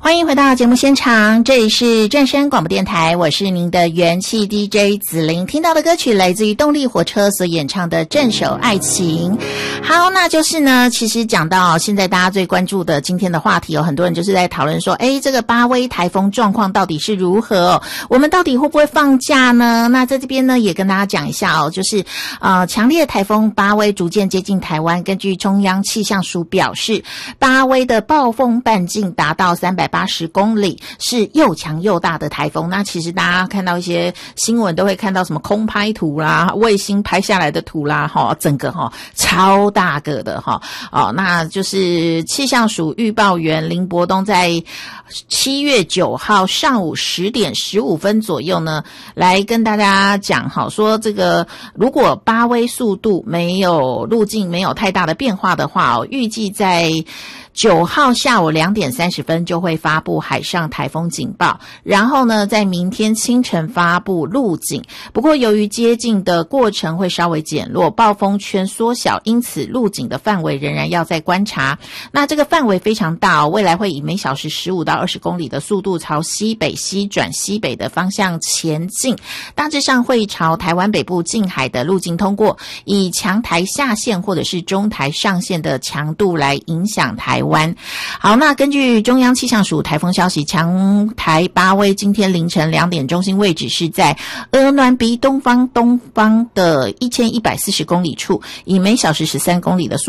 欢迎回到节目现场，这里是正声广播电台，我是您的元气 DJ 子琳。听到的歌曲来自于动力火车所演唱的《镇守爱情》。好，那就是呢，其实讲到现在大家最关注的今天的话题，有很多人就是在讨论说，这个巴威台风状况到底是如何我们到底会不会放假呢？那在这边呢，也跟大家讲一下就是强烈台风巴威逐渐接近台湾，根据中央气象署表示，巴威的暴风半径达到380公里，是又强又大的台风。那其实大家看到一些新闻都会看到什么空拍图啦、卫星拍下来的图啦，整个超大个的那就是气象署预报员林伯东在7月9号上午10点15分左右呢，来跟大家讲说这个如果巴威速度没有路径没有太大的变化的话预计在9号下午2点30分就会发布海上台风警报，然后呢在明天清晨发布路警。不过由于接近的过程会稍微减弱，暴风圈缩小，因此路警的范围仍然要再观察。那这个范围非常大未来会以每小时15到20公里的速度朝西北西转西北的方向前进，大致上会朝台湾北部近海的路径通过，以强台下线或者是中台上线的强度来影响台湾。好，那根据中央气象署台风消息，强台巴威今天凌晨2点中心位置是在鹅銮鼻东方的1140公里处，以每小时13公里的速度